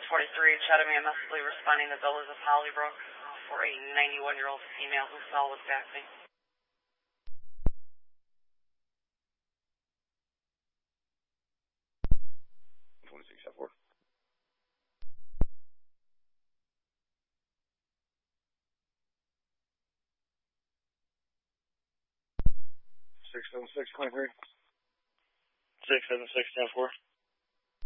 643, Chatham mostly responding to Villas of Hollybrook for a 91-year-old female who fell with vaccine. 26-4. 676-23. 676-10-4.